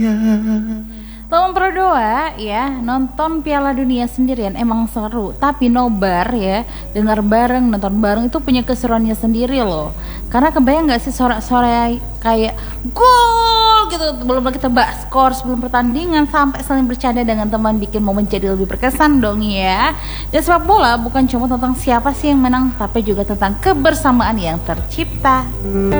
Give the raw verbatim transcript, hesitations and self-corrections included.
Teman Prodoa ya, nonton Piala Dunia sendirian emang seru, tapi nobar ya, dengar bareng, nonton bareng itu punya keseruannya sendiri loh. Karena kebayang nggak sih sorak-sorai kayak gol gitu, belum lagi tebak skor sebelum pertandingan, sampai saling bercanda dengan teman, bikin momen jadi lebih berkesan dong ya. Dan sepak bola bukan cuma tentang siapa sih yang menang, tapi juga tentang kebersamaan yang tercipta.